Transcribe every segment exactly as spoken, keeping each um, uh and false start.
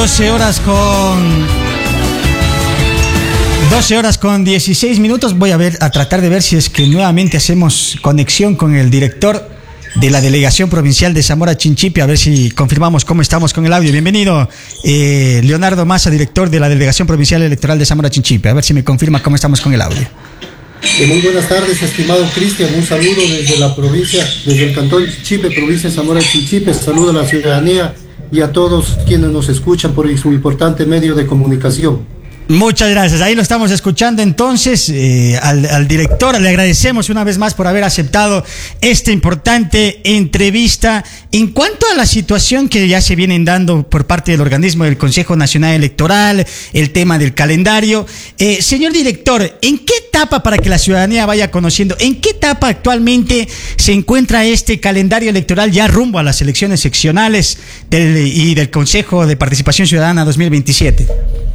doce horas con doce horas con dieciséis minutos. Voy a ver, a tratar de ver si es que nuevamente hacemos conexión con el director de la Delegación Provincial de Zamora Chinchipe, a ver si confirmamos cómo estamos con el audio. Bienvenido, eh, Leonardo Massa, director de la Delegación Provincial Electoral de Zamora Chinchipe. A ver si me confirma cómo estamos con el audio. Eh, muy buenas tardes, estimado Cristian. Un saludo desde la provincia, desde el cantón Chinchipe, provincia de Zamora Chinchipe. Saludo a la ciudadanía y a todos quienes nos escuchan por su importante medio de comunicación. Muchas gracias, ahí lo estamos escuchando entonces, eh, al, al director, le agradecemos una vez más por haber aceptado esta importante entrevista. En cuanto a la situación que ya se vienen dando por parte del organismo del Consejo Nacional Electoral, el tema del calendario, eh, señor director, ¿en qué etapa, para que la ciudadanía vaya conociendo, en qué etapa actualmente se encuentra este calendario electoral ya rumbo a las elecciones seccionales del, y del Consejo de Participación Ciudadana dos mil veintisiete?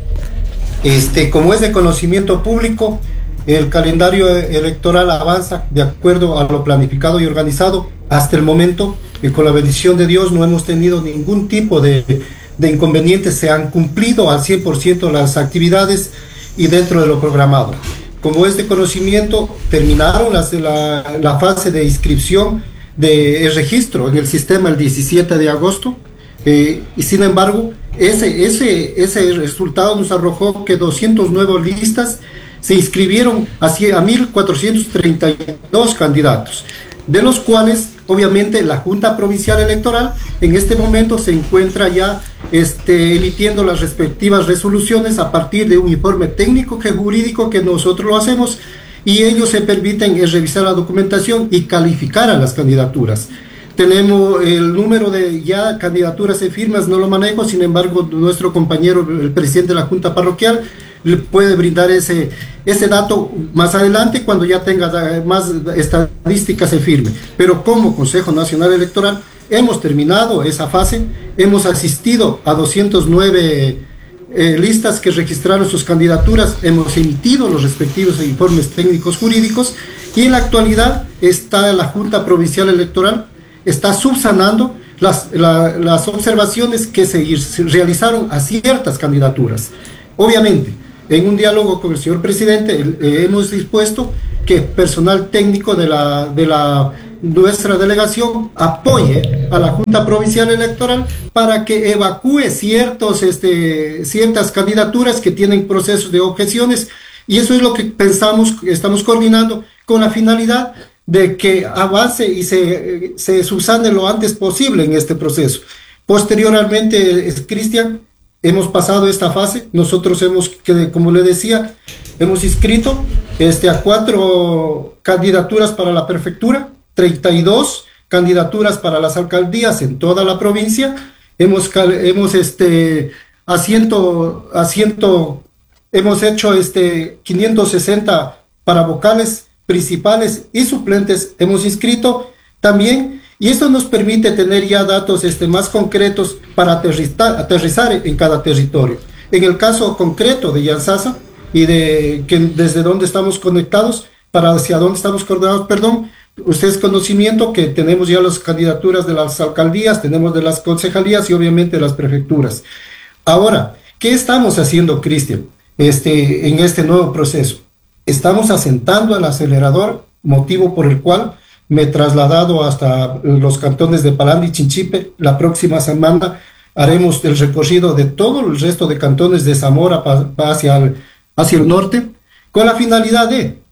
Este, como es de conocimiento público, el calendario electoral avanza de acuerdo a lo planificado y organizado. Hasta el momento, y con la bendición de Dios, no hemos tenido ningún tipo de, de inconvenientes. Se han cumplido al cien por ciento las actividades y dentro de lo programado. Como es de conocimiento, terminaron las, la, la fase de inscripción del registro en el sistema el diecisiete de agosto, eh, y sin embargo, Ese, ese, ese resultado nos arrojó que doscientas nueve listas se inscribieron a, a mil cuatrocientos treinta y dos candidatos, de los cuales obviamente la Junta Provincial Electoral en este momento se encuentra ya este, emitiendo las respectivas resoluciones a partir de un informe técnico que jurídico que nosotros lo hacemos, y ellos se permiten eh, revisar la documentación y calificar a las candidaturas. Tenemos el número de ya candidaturas y firmas, no lo manejo, sin embargo, nuestro compañero, el presidente de la Junta Parroquial, le puede brindar ese, ese dato más adelante cuando ya tenga más estadísticas en firme. Pero como Consejo Nacional Electoral hemos terminado esa fase, hemos asistido a doscientas nueve eh, listas que registraron sus candidaturas, hemos emitido los respectivos informes técnicos jurídicos, y en la actualidad está la Junta Provincial Electoral está subsanando las, la, las observaciones que se realizaron a ciertas candidaturas. Obviamente, en un diálogo con el señor presidente, eh, hemos dispuesto que personal técnico de, la, de la, nuestra delegación apoye a la Junta Provincial Electoral para que evacúe ciertos, este, ciertas candidaturas que tienen procesos de objeciones, y eso es lo que pensamos, estamos coordinando con la finalidad de que avance y se, se subsane lo antes posible en este proceso. Posteriormente, Cristian, hemos pasado esta fase. Nosotros hemos, que, como le decía, hemos inscrito este, a cuatro candidaturas para la prefectura, treinta y dos candidaturas para las alcaldías en toda la provincia. Hemos, hemos este, a ciento, a ciento, hemos hecho este, quinientos sesenta para vocales principales y suplentes, hemos inscrito también, y esto nos permite tener ya datos este, más concretos para aterrizar, aterrizar en cada territorio. En el caso concreto de Yantzaza y de que desde dónde estamos conectados, para hacia dónde estamos coordinados, perdón, ustedes conocimiento que tenemos ya las candidaturas de las alcaldías, tenemos de las concejalías y obviamente de las prefecturas. Ahora, ¿qué estamos haciendo, Cristian, este, en este nuevo proceso? Estamos asentando el acelerador, motivo por el cual me he trasladado hasta los cantones de Palanda y Chinchipe. La próxima semana haremos el recorrido de todo el resto de cantones de Zamora hacia el, hacia el norte, con la finalidad de,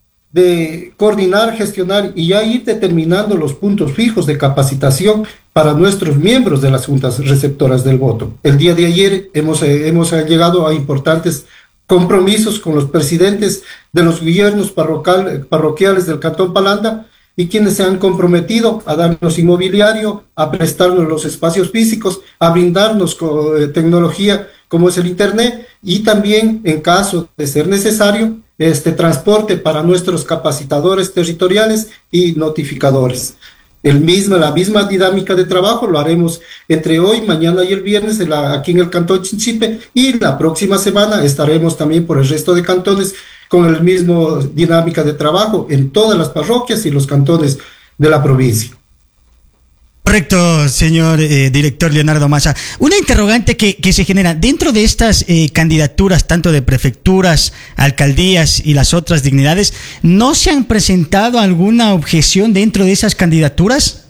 de coordinar, gestionar y ya ir determinando los puntos fijos de capacitación para nuestros miembros de las juntas receptoras del voto. El día de ayer hemos, eh, hemos llegado a importantes compromisos con los presidentes de los gobiernos parroquial, parroquiales del Cantón Palanda, y quienes se han comprometido a darnos inmobiliario, a prestarnos los espacios físicos, a brindarnos eh, tecnología como es el Internet, y también, en caso de ser necesario, este transporte para nuestros capacitadores territoriales y notificadores. El mismo, la misma dinámica de trabajo lo haremos entre hoy, mañana y el viernes en la, aquí en el Cantón Chinchipe, y la próxima semana estaremos también por el resto de cantones con el mismo dinámica de trabajo en todas las parroquias y los cantones de la provincia. Correcto, señor eh, director Leonardo Massa. Una interrogante que, que se genera dentro de estas eh, candidaturas, tanto de prefecturas, alcaldías y las otras dignidades, ¿no se han presentado alguna objeción dentro de esas candidaturas?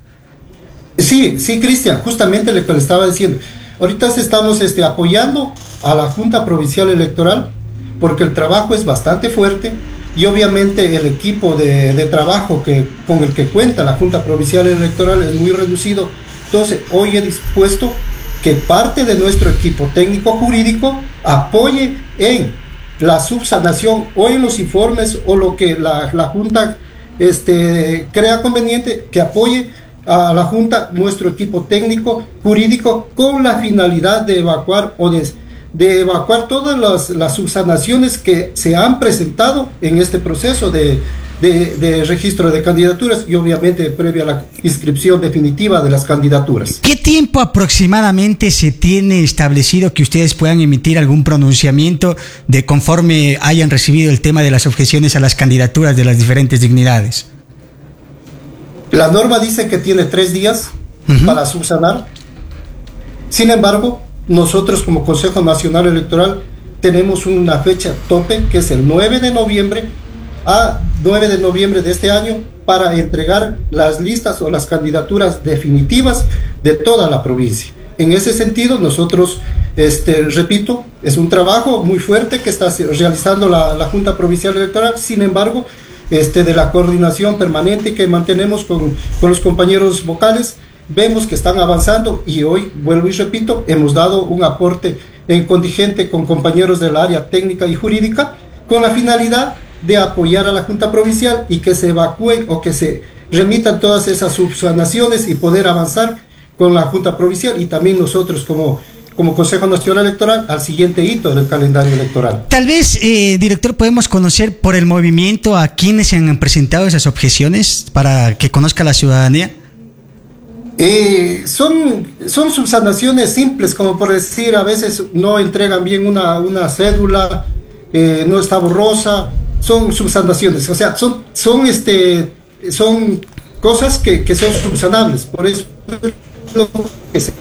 Sí, sí, Cristian, justamente lo que le estaba diciendo. Ahorita estamos este, apoyando a la Junta Provincial Electoral porque el trabajo es bastante fuerte y obviamente el equipo de, de trabajo que, con el que cuenta la Junta Provincial Electoral es muy reducido. Entonces, hoy he dispuesto que parte de nuestro equipo técnico jurídico apoye en la subsanación o en los informes o lo que la, la Junta este, crea conveniente, que apoye a la Junta nuestro equipo técnico jurídico con la finalidad de evacuar o de, de evacuar todas las, las subsanaciones que se han presentado en este proceso de, de, de registro de candidaturas y obviamente previa a la inscripción definitiva de las candidaturas. ¿Qué tiempo aproximadamente se tiene establecido que ustedes puedan emitir algún pronunciamiento de conforme hayan recibido el tema de las objeciones a las candidaturas de las diferentes dignidades? La norma dice que tiene tres días uh-huh. para subsanar. Sin embargo, nosotros como Consejo Nacional Electoral tenemos una fecha tope que es el nueve de noviembre a nueve de noviembre de este año para entregar las listas o las candidaturas definitivas de toda la provincia. En ese sentido, nosotros, este, repito, es un trabajo muy fuerte que está realizando la, la Junta Provincial Electoral. Sin embargo, Este, de la coordinación permanente que mantenemos con, con los compañeros vocales, vemos que están avanzando y hoy, vuelvo y repito, hemos dado un aporte en contingente con compañeros del área técnica y jurídica con la finalidad de apoyar a la Junta Provincial y que se evacúen o que se remitan todas esas subsanaciones y poder avanzar con la Junta Provincial y también nosotros como como Consejo Nacional Electoral al siguiente hito del calendario electoral. Tal vez, eh, director, podemos conocer por el movimiento a quienes se han presentado esas objeciones para que conozca la ciudadanía. Eh, son, son subsanaciones simples, como por decir, a veces no entregan bien una, una cédula, eh, no está borrosa, son subsanaciones, o sea, son, son, este, son cosas que, que son subsanables, por eso lo que se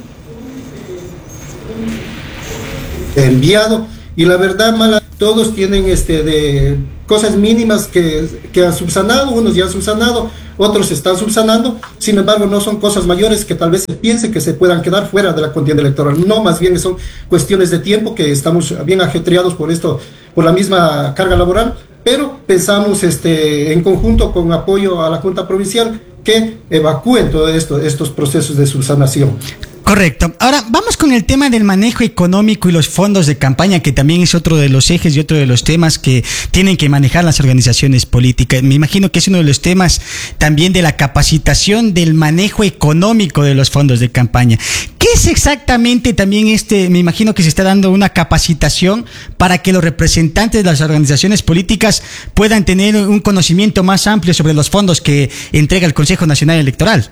enviado y la verdad mala, todos tienen este de cosas mínimas que, que han subsanado, unos ya han subsanado, otros están subsanando, sin embargo no son cosas mayores que tal vez se piense que se puedan quedar fuera de la contienda electoral, no, más bien son cuestiones de tiempo que estamos bien ajetreados por esto, por la misma carga laboral, pero pensamos este en conjunto con apoyo a la Junta Provincial que evacúen todos esto, estos procesos de subsanación. Correcto. Ahora vamos con el tema del manejo económico y los fondos de campaña, que también es otro de los ejes y otro de los temas que tienen que manejar las organizaciones políticas. Me imagino que es uno de los temas también de la capacitación del manejo económico de los fondos de campaña. ¿Qué es exactamente también este? Me imagino que se está dando una capacitación para que los representantes de las organizaciones políticas puedan tener un conocimiento más amplio sobre los fondos que entrega el Consejo Nacional Electoral.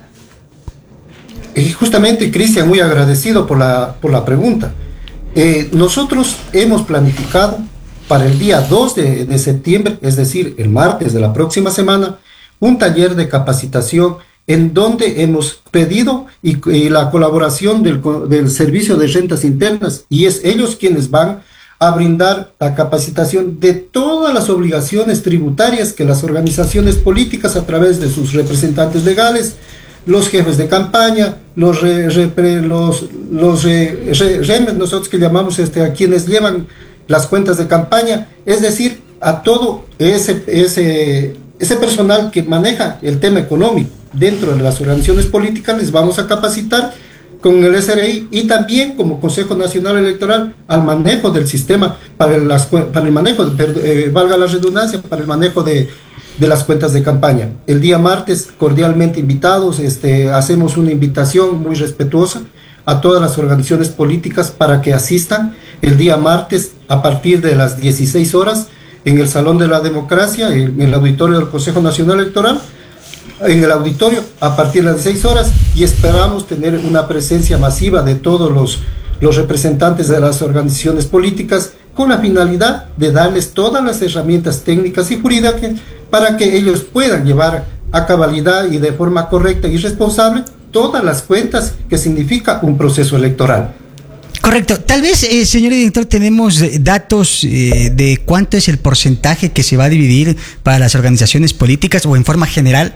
Y justamente, Cristian, muy agradecido por la, por la pregunta. Eh, nosotros hemos planificado para el día dos de, de septiembre, es decir, el martes de la próxima semana, un taller de capacitación en donde hemos pedido y, y la colaboración del, del Servicio de Rentas Internas, y es ellos quienes van a brindar la capacitación de todas las obligaciones tributarias que las organizaciones políticas a través de sus representantes legales, los jefes de campaña, los re, re, los, los re, re, remes, nosotros que llamamos este, a quienes llevan las cuentas de campaña, es decir, a todo ese, ese, ese personal que maneja el tema económico dentro de las organizaciones políticas, les vamos a capacitar con el S R I y también como Consejo Nacional Electoral al manejo del sistema para, las, para el manejo, eh, valga la redundancia, para el manejo de de las cuentas de campaña. El día martes, cordialmente invitados, este, hacemos una invitación muy respetuosa a todas las organizaciones políticas para que asistan el día martes a partir de las dieciséis horas en el Salón de la Democracia, en el auditorio del Consejo Nacional Electoral, en el auditorio a partir de las dieciséis horas, y esperamos tener una presencia masiva de todos los, los representantes de las organizaciones políticas con la finalidad de darles todas las herramientas técnicas y jurídicas para que ellos puedan llevar a cabalidad y de forma correcta y responsable todas las cuentas que significa un proceso electoral. Correcto. Tal vez, eh, señor director, tenemos datos eh, de cuánto es el porcentaje que se va a dividir para las organizaciones políticas o en forma general.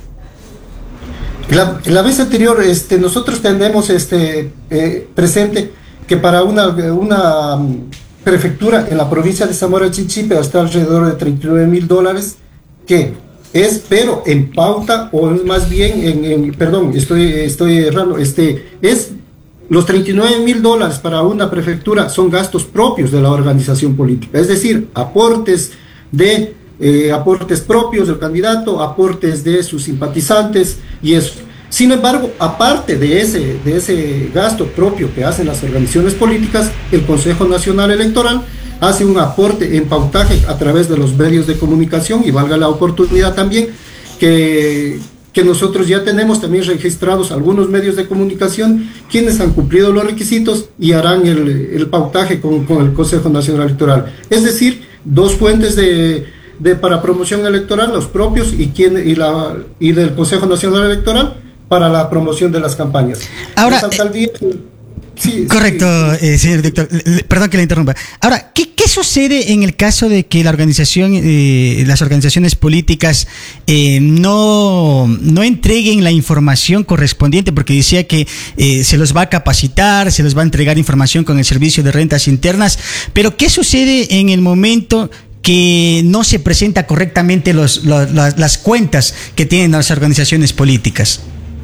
La, la vez anterior, este, nosotros tenemos este, eh, presente que para una, una prefectura en la provincia de Zamora Chinchipe está alrededor de treinta y nueve mil dólares, que es, pero en pauta, o más bien, en, en perdón, estoy, estoy errando, este, es los treinta y nueve mil dólares para una prefectura son gastos propios de la organización política, es decir, aportes de eh, aportes propios del candidato, aportes de sus simpatizantes y eso. Sin embargo, aparte de ese, de ese gasto propio que hacen las organizaciones políticas, el Consejo Nacional Electoral hace un aporte en pautaje a través de los medios de comunicación, y valga la oportunidad también que, que nosotros ya tenemos también registrados algunos medios de comunicación quienes han cumplido los requisitos y harán el, el pautaje con, con el Consejo Nacional Electoral. Es decir, dos fuentes de, de para promoción electoral, los propios y, quien, y, la, y del Consejo Nacional Electoral para la promoción de las campañas. Ahora, las alcaldías, sí, correcto, sí. Eh, señor director, le, perdón que le interrumpa. Ahora, ¿qué, qué sucede en el caso de que la organización, eh, las organizaciones políticas eh, no, no entreguen la información correspondiente? Porque decía que eh, se los va a capacitar, se les va a entregar información con el Servicio de Rentas Internas, pero ¿qué sucede en el momento que no se presenta correctamente los, los, las, las cuentas que tienen las organizaciones políticas?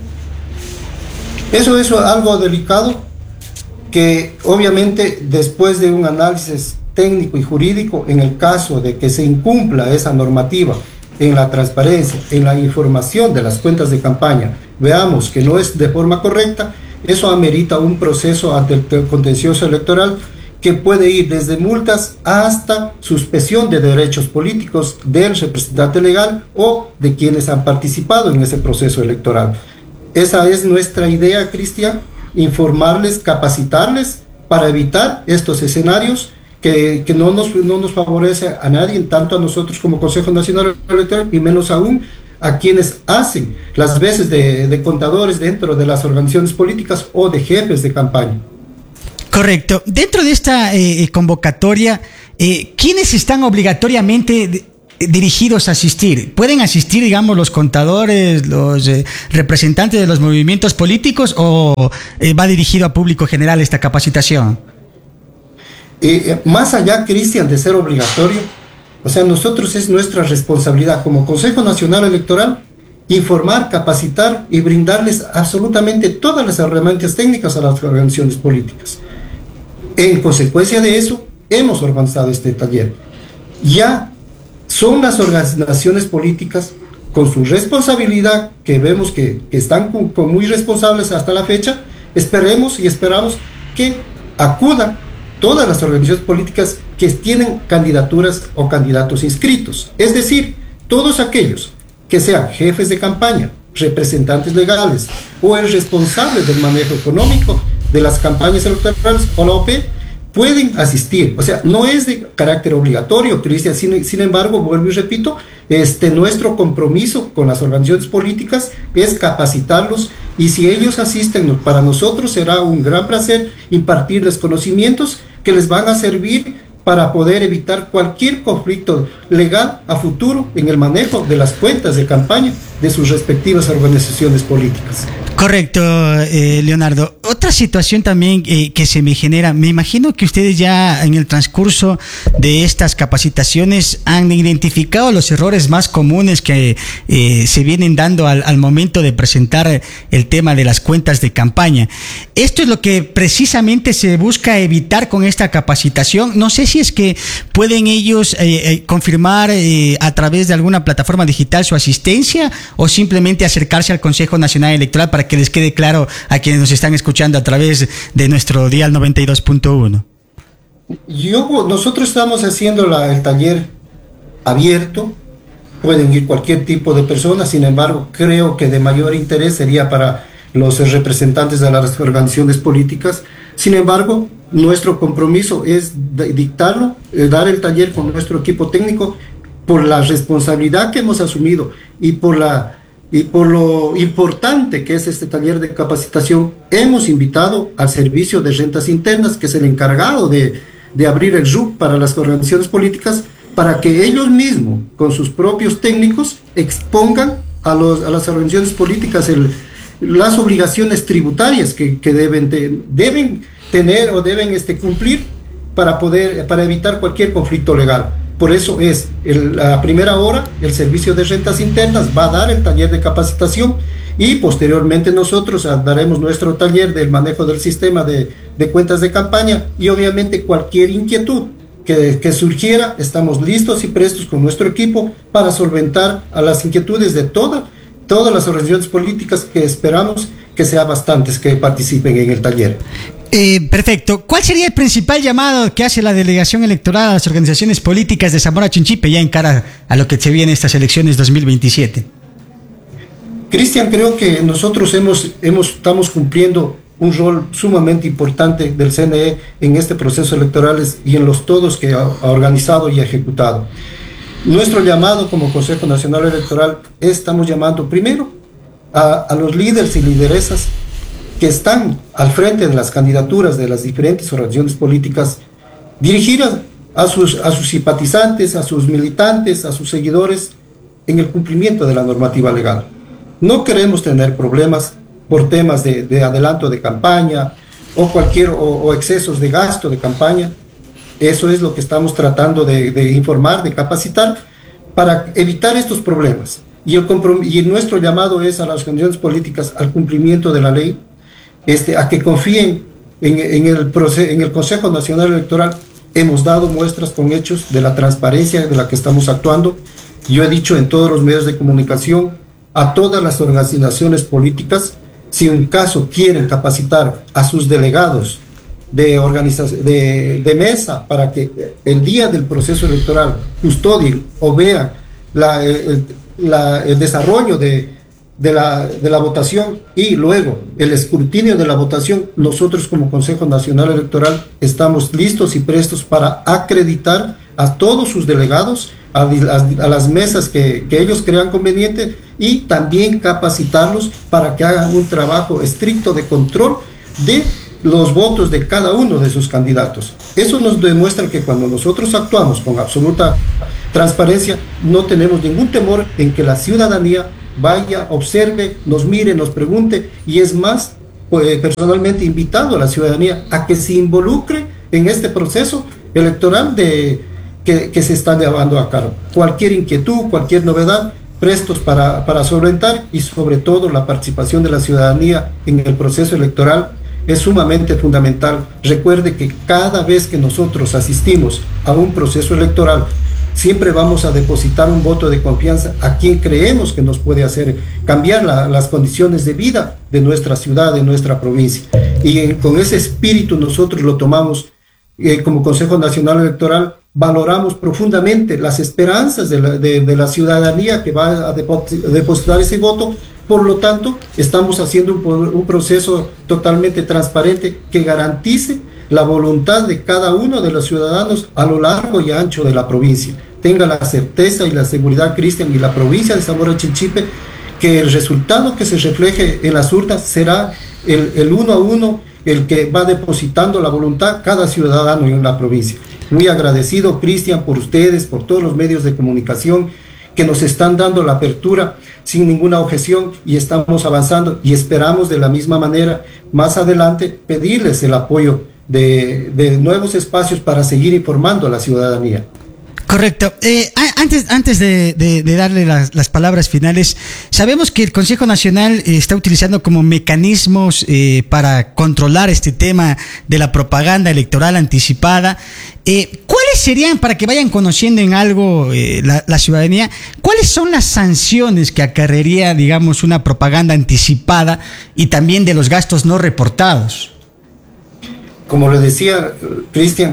Eso es algo delicado que obviamente después de un análisis técnico y jurídico, en el caso de que se incumpla esa normativa en la transparencia, en la información de las cuentas de campaña, veamos que no es de forma correcta, eso amerita un proceso ante el contencioso electoral que puede ir desde multas hasta suspensión de derechos políticos del representante legal o de quienes han participado en ese proceso electoral. Esa es nuestra idea, Cristian, informarles, capacitarles para evitar estos escenarios que, que no, nos, no nos favorece a nadie, tanto a nosotros como Consejo Nacional Electoral y menos aún a quienes hacen las veces de, de contadores dentro de las organizaciones políticas o de jefes de campaña. Correcto. Dentro de esta eh, convocatoria, eh, ¿quiénes están obligatoriamente de, dirigidos a asistir? ¿Pueden asistir, digamos, los contadores, los eh, representantes de los movimientos políticos, o eh, va dirigido a público general esta capacitación? Eh, más allá, Cristian, de ser obligatorio, o sea, nosotros es nuestra responsabilidad como Consejo Nacional Electoral informar, capacitar y brindarles absolutamente todas las herramientas técnicas a las organizaciones políticas. En consecuencia de eso, hemos organizado este taller. Ya son las organizaciones políticas con su responsabilidad, que vemos que, que están con, con muy responsables hasta la fecha. Esperemos y esperamos que acudan todas las organizaciones políticas que tienen candidaturas o candidatos inscritos. Es decir, todos aquellos que sean jefes de campaña, representantes legales o el responsable del manejo económico de las campañas electorales o la O P, pueden asistir. O sea, no es de carácter obligatorio, Cristian. Sin, sin embargo, vuelvo y repito, este, nuestro compromiso con las organizaciones políticas es capacitarlos, y si ellos asisten, para nosotros será un gran placer impartirles conocimientos que les van a servir para poder evitar cualquier conflicto legal a futuro en el manejo de las cuentas de campaña de sus respectivas organizaciones políticas. Correcto, eh, Leonardo. Otra situación también eh, que se me genera, me imagino que ustedes ya en el transcurso de estas capacitaciones han identificado los errores más comunes que eh, se vienen dando al, al momento de presentar el tema de las cuentas de campaña. Esto es lo que precisamente se busca evitar con esta capacitación. No sé si es que pueden ellos eh, eh, confirmar eh, a través de alguna plataforma digital su asistencia, o simplemente acercarse al Consejo Nacional Electoral para que les quede claro a quienes nos están escuchando a través de nuestro dial noventa y dos punto uno. Yo, nosotros estamos haciendo la, el taller abierto, pueden ir cualquier tipo de persona. Sin embargo, creo que de mayor interés sería para los representantes de las organizaciones políticas. Sin embargo, nuestro compromiso es dictarlo, eh, dar el taller con nuestro equipo técnico, por la responsabilidad que hemos asumido y por la Y por lo importante que es este taller de capacitación, hemos invitado al Servicio de Rentas Internas, que es el encargado de, de abrir el R U C para las organizaciones políticas, para que ellos mismos, con sus propios técnicos, expongan a, los, a las organizaciones políticas el, las obligaciones tributarias que, que deben, te, deben tener o deben este, cumplir para, poder, para evitar cualquier conflicto legal. Por eso es, el, a primera hora, el Servicio de Rentas Internas va a dar el taller de capacitación y posteriormente nosotros daremos nuestro taller del manejo del sistema de, de cuentas de campaña, y obviamente cualquier inquietud que, que surgiera, estamos listos y prestos con nuestro equipo para solventar a las inquietudes de toda, todas las organizaciones políticas, que esperamos que sean bastantes que participen en el taller. Eh, perfecto. ¿Cuál sería el principal llamado que hace la delegación electoral a las organizaciones políticas de Zamora Chinchipe ya en cara a lo que se viene estas elecciones dos mil veintisiete? Cristian, creo que nosotros hemos, hemos, estamos cumpliendo un rol sumamente importante del C N E en este proceso electoral y en los todos que ha, ha organizado y ejecutado. Nuestro llamado como Consejo Nacional Electoral, estamos llamando primero a, a los líderes y lideresas que están al frente de las candidaturas de las diferentes organizaciones políticas, dirigidas a sus, a sus simpatizantes, a sus militantes, a sus seguidores, en el cumplimiento de la normativa legal. No queremos tener problemas por temas de, de adelanto de campaña o cualquier o, o excesos de gasto de campaña. Eso es lo que estamos tratando de, de informar, de capacitar, para evitar estos problemas. Y, el y nuestro llamado es a las organizaciones políticas al cumplimiento de la ley, Este, a que confíen en, en, el proceso, en el Consejo Nacional Electoral. Hemos dado muestras con hechos de la transparencia de la que estamos actuando. Yo he dicho en todos los medios de comunicación a todas las organizaciones políticas, si en caso quieren capacitar a sus delegados de, de, de mesa para que el día del proceso electoral custodien o vean la, el, la, el desarrollo de De la, de la votación y luego el escrutinio de la votación, nosotros como Consejo Nacional Electoral estamos listos y prestos para acreditar a todos sus delegados, a, a, a las mesas que, que ellos crean conveniente, y también capacitarlos para que hagan un trabajo estricto de control de los votos de cada uno de sus candidatos. Eso nos demuestra que cuando nosotros actuamos con absoluta transparencia, no tenemos ningún temor en que la ciudadanía vaya, observe, nos mire, nos pregunte, y es más, pues, personalmente invitado a la ciudadanía a que se involucre en este proceso electoral de, que, que se está llevando a cabo. Cualquier inquietud, cualquier novedad, prestos para, para solventar, y sobre todo la participación de la ciudadanía en el proceso electoral es sumamente fundamental. Recuerde que cada vez que nosotros asistimos a un proceso electoral, siempre vamos a depositar un voto de confianza a quien creemos que nos puede hacer cambiar la, las condiciones de vida de nuestra ciudad, de nuestra provincia. Y en, con ese espíritu nosotros lo tomamos eh, como Consejo Nacional Electoral. Valoramos profundamente las esperanzas de la, de, de la ciudadanía que va a depositar ese voto. Por lo tanto, estamos haciendo un, un proceso totalmente transparente que garantice la voluntad de cada uno de los ciudadanos a lo largo y ancho de la provincia. Tenga la certeza y la seguridad, Cristian, y la provincia de Zamora Chinchipe, que el resultado que se refleje en las urnas será el, el uno a uno, el que va depositando la voluntad cada ciudadano en la provincia. Muy agradecido, Cristian, por ustedes, por todos los medios de comunicación que nos están dando la apertura sin ninguna objeción, y estamos avanzando, y esperamos de la misma manera más adelante pedirles el apoyo de, de nuevos espacios para seguir informando a la ciudadanía. Correcto. Eh, antes antes de, de, de darle las, las palabras finales, sabemos que el Consejo Nacional eh, está utilizando como mecanismos eh, para controlar este tema de la propaganda electoral anticipada. Eh, ¿Cuáles serían, para que vayan conociendo en algo eh, la, la ciudadanía, cuáles son las sanciones que acarrearía, digamos, una propaganda anticipada y también de los gastos no reportados? Como le decía, Cristian,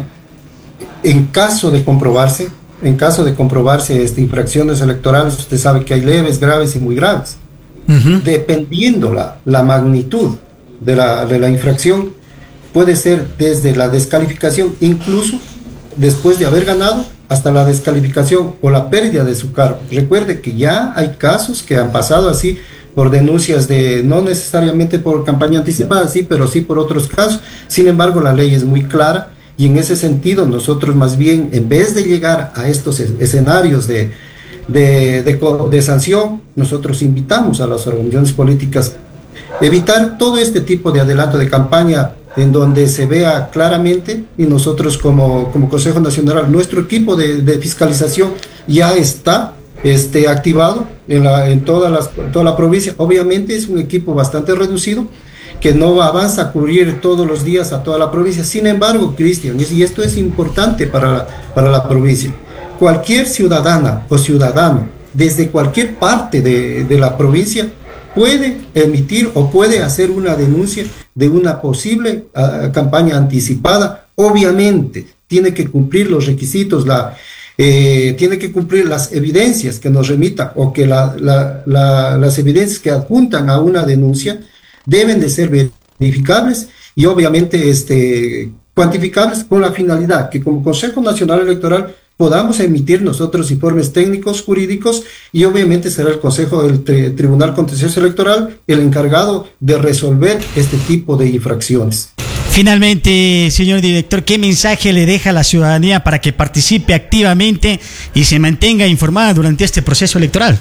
en caso de comprobarse, en caso de comprobarse este, infracciones electorales, usted sabe que hay leves, graves y muy graves. Uh-huh. Dependiendo la, la magnitud de la, de la infracción, puede ser desde la descalificación, incluso después de haber ganado, hasta la descalificación o la pérdida de su cargo. Recuerde que ya hay casos que han pasado así, por denuncias de, no necesariamente por campaña anticipada, sí, pero sí por otros casos. Sin embargo, la ley es muy clara y en ese sentido nosotros más bien, en vez de llegar a estos escenarios de, de, de, de sanción, nosotros invitamos a las organizaciones políticas a evitar todo este tipo de adelanto de campaña en donde se vea claramente, y nosotros como, como Consejo Nacional, nuestro equipo de, de fiscalización ya está este, activado en, la, en todas las, toda la provincia. Obviamente es un equipo bastante reducido, que no avanza a cubrir todos los días a toda la provincia. Sin embargo, Cristian, y esto es importante para la, para la provincia, cualquier ciudadana o ciudadano desde cualquier parte de, de la provincia puede emitir o puede hacer una denuncia de una posible uh, campaña anticipada. Obviamente tiene que cumplir los requisitos, la, eh, tiene que cumplir las evidencias que nos remita o que la, la, la, las evidencias que adjuntan a una denuncia deben de ser verificables y obviamente este, cuantificables, con la finalidad que como Consejo Nacional Electoral podamos emitir nosotros informes técnicos, jurídicos, y obviamente será el Consejo del tri Tribunal Contencioso Electoral el encargado de resolver este tipo de infracciones. Finalmente, señor director, ¿qué mensaje le deja a la ciudadanía para que participe activamente y se mantenga informada durante este proceso electoral?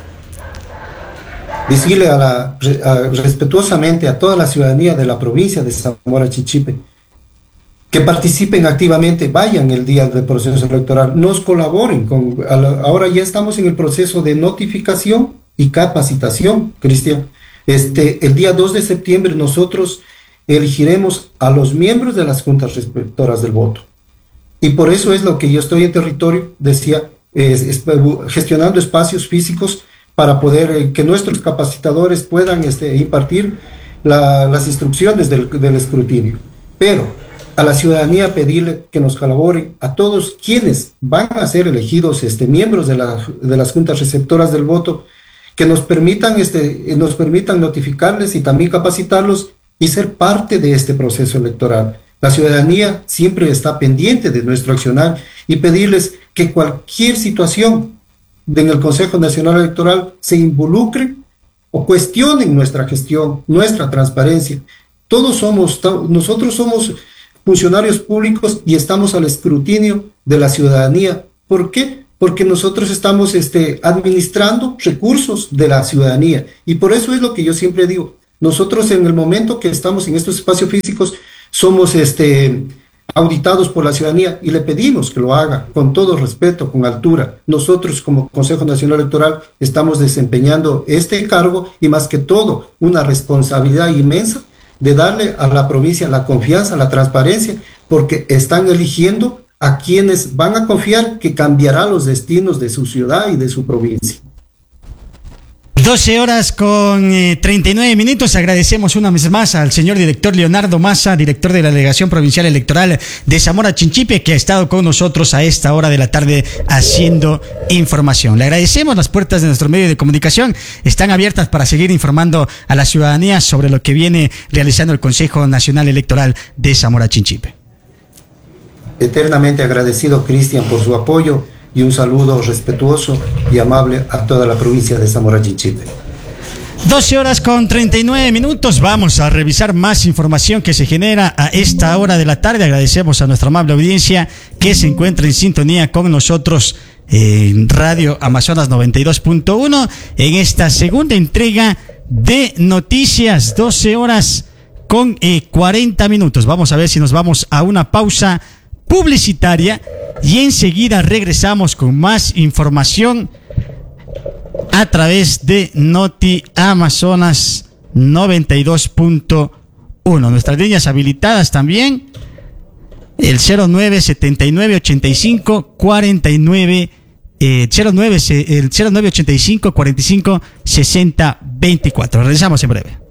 Decirle a la, a, respetuosamente a toda la ciudadanía de la provincia de Zamora Chinchipe que participen activamente, vayan el día del proceso electoral, nos colaboren. Con, a la, ahora ya estamos en el proceso de notificación y capacitación, Cristian. Este, el día dos de septiembre nosotros elegiremos a los miembros de las juntas receptoras del voto. Y por eso es lo que yo estoy en territorio, decía, es, es, gestionando espacios físicos para poder eh, que nuestros capacitadores puedan este, impartir la, las instrucciones del, del escrutinio. Pero a la ciudadanía pedirle que nos colaboren, a todos quienes van a ser elegidos este, miembros de, la, de las juntas receptoras del voto, que nos permitan, este, nos permitan notificarles y también capacitarlos y ser parte de este proceso electoral. La ciudadanía siempre está pendiente de nuestro accionar y pedirles que cualquier situación en el Consejo Nacional Electoral se involucren o cuestionen nuestra gestión, nuestra transparencia. Todos somos, nosotros somos funcionarios públicos y estamos al escrutinio de la ciudadanía. ¿Por qué? Porque nosotros estamos este, administrando recursos de la ciudadanía. Y por eso es lo que yo siempre digo. Nosotros en el momento que estamos en estos espacios físicos somos este, auditados por la ciudadanía y le pedimos que lo haga con todo respeto, con altura. Nosotros como Consejo Nacional Electoral estamos desempeñando este cargo y más que todo una responsabilidad inmensa de darle a la provincia la confianza, la transparencia, porque están eligiendo a quienes van a confiar que cambiará los destinos de su ciudad y de su provincia. doce horas con eh, treinta y nueve minutos. Agradecemos una vez más al señor director Leonardo Massa, director de la Delegación Provincial Electoral de Zamora Chinchipe, que ha estado con nosotros a esta hora de la tarde haciendo información. Le agradecemos. Las puertas de nuestro medio de comunicación están abiertas para seguir informando a la ciudadanía sobre lo que viene realizando el Consejo Nacional Electoral de Zamora Chinchipe. Eternamente agradecido, Cristian, por su apoyo y un saludo respetuoso y amable a toda la provincia de Zamora Chinchipe. doce horas con treinta y nueve minutos. Vamos a revisar más información que se genera a esta hora de la tarde. Agradecemos a nuestra amable audiencia que se encuentra en sintonía con nosotros en Radio Amazonas noventa y dos punto uno en esta segunda entrega de noticias. doce horas con eh, cuarenta minutos. Vamos a ver si nos vamos a una pausa publicitaria y enseguida regresamos con más información a través de Noti Amazonas noventa y dos punto uno. Nuestras líneas habilitadas también, el cero nueve setenta y nueve ochenta y cinco cuarenta y nueve eh, cero nueve el cero nueve ochenta y cinco cuarenta y cinco sesenta veinticuatro. Regresamos en breve.